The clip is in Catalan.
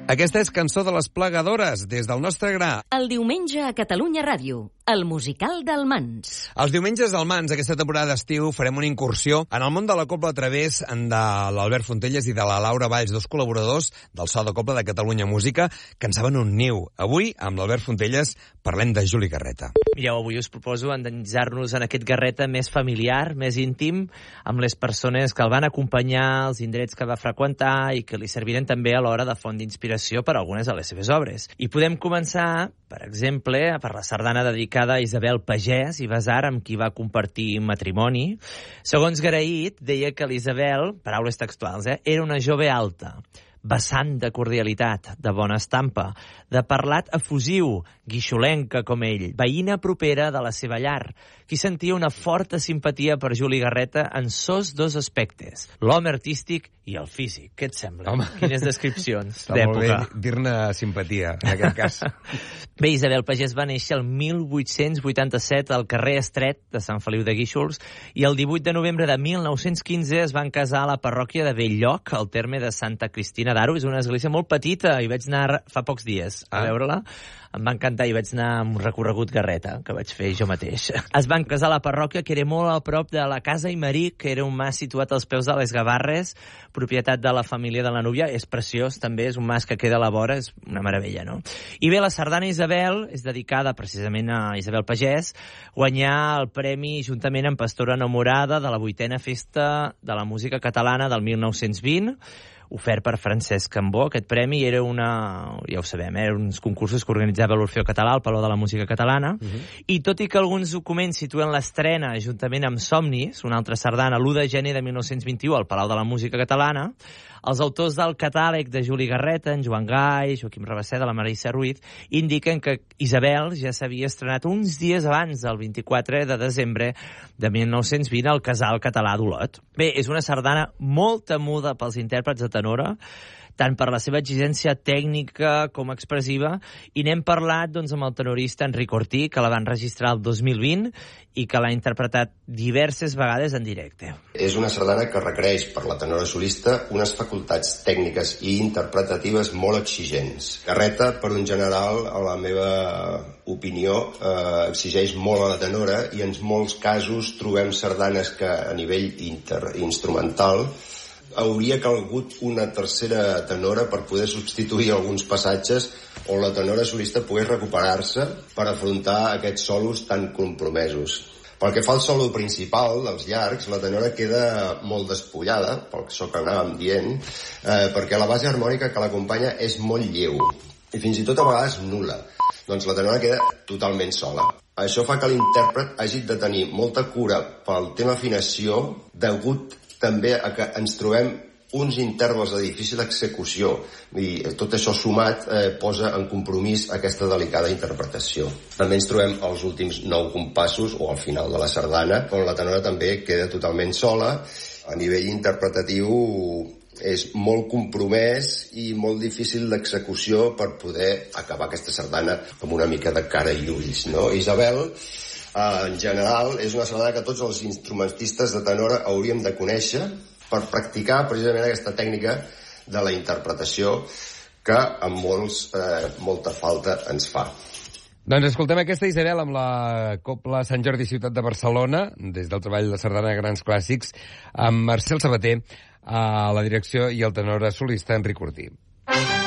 Aquesta és Cançó de les Plegadores, des del nostre gra. El diumenge a Catalunya Ràdio, el musical del Mans. Els diumenges del Mans, aquesta temporada d'estiu, farem una incursió en el món de la cobla a través de l'Albert Fontelles i de la Laura Valls, dos col·laboradors del So de Cobla de Catalunya Música, que en saben un niu. Avui, amb l'Albert Fontelles, parlem de Juli Garreta. Mireu, avui us proposo endinsar-nos en aquest Garreta més familiar, més íntim, amb les persones que el van acompanyar, els indrets que va freqüentar i que li serviren també a l'hora de font d'inspiració per a algunes de les seves obres. I podem començar, per exemple, per la sardana dedicada a Isabel Pagès i Besar, amb qui va compartir matrimoni. Segons Garaït, deia que l'Isabel, paraules textuals, era una jove alta, vessant de cordialitat, de bona estampa, de parlat efusiu, guixolenca com ell, veïna propera de la seva llar, qui sentia una forta simpatia per Juli Garreta en sos dos aspectes, l'home artístic i el físic. Què et sembla? Home. Quines descripcions Està molt d'època. bé dir-ne simpatia, en aquest cas. Bé, Isabel Pagès va néixer el 1887 al carrer Estret de Sant Feliu de Guíxols i el 18 de novembre de 1915 es van casar a la parròquia de Belllloc, al terme de Santa Cristina d'Aro. És una església molt petita i vaig anar fa pocs dies a veure-la. Em va encantar i vaig anar amb un recorregut Garreta, que vaig fer jo mateix. Es van casar a la parròquia, que era molt a prop de la Casa Aimeric, que era un mas situat als peus de les Gavarres, propietat de la família de la núvia. És preciós, també, és un mas que queda a la vora, és una meravella, no? I bé, la sardana Isabel és dedicada precisament a Isabel Pagès, guanyar el premi juntament amb Pastora Enamorada de la 8a Festa de la Música Catalana del 1920, ofert per Francesc Cambó. Aquest premi era ja ho sabem, eren uns concursos que organitzava l'Orfeó Català, el Palau de la Música Catalana, i tot i que alguns documents situen l'estrena juntament amb Somnis, una altra sardana, l'1 de gener de 1921 al Palau de la Música Catalana, els autors del catàleg de Juli Garreta, en Joan Gai, Joaquim Rabaseda, la Marissa Ruiz, indiquen que Isabel ja s'havia estrenat uns dies abans, el 24 de desembre de 1920, al Casal Català d'Olot. Bé, és una sardana molt temuda pels intèrprets de tenora, tant per la seva exigència tècnica com expressiva, i n'hem parlat amb el tenorista Enric Ortí, que la van registrar el 2020 i que l'ha interpretat diverses vegades en directe. És una sardana que requereix per la tenora solista unes facultats tècniques i interpretatives molt exigents. Garreta, per un general, a la meva opinió, exigeix molt a la tenora i en molts casos trobem sardanes que a nivell instrumental hauria calgut una tercera tenora per poder substituir alguns passatges o la tenora solista pogués recuperar-se per afrontar aquests solos tan compromesos. Pel que fa al solo principal, dels llargs, la tenora queda molt despullada, pel so que anàvem dient, perquè la base harmònica que l'acompanya és molt lleu i fins i tot a vegades nul·la. Doncs la tenora queda totalment sola. Això fa que l'intèrpret hagi de tenir molta cura pel tema afinació, degut també a que ens trobem uns intervals de difícil execució i tot això sumat posa en compromís aquesta delicada interpretació. També ens trobem els últims 9 compassos o al final de la sardana, on la tenora també queda totalment sola. A nivell interpretatiu és molt compromès i molt difícil d'execució per poder acabar aquesta sardana amb una mica de cara i ulls, no? Isabel, en general, és una sardana que tots els instrumentistes de tenora hauríem de conèixer per practicar precisament aquesta tècnica de la interpretació que amb molta falta ens fa. Doncs escoltem aquesta Isabel amb la Cobla Sant Jordi Ciutat de Barcelona, des del treball de sardana de grans clàssics, amb Marcel Sabater a la direcció i el tenor solista Enric Ortí.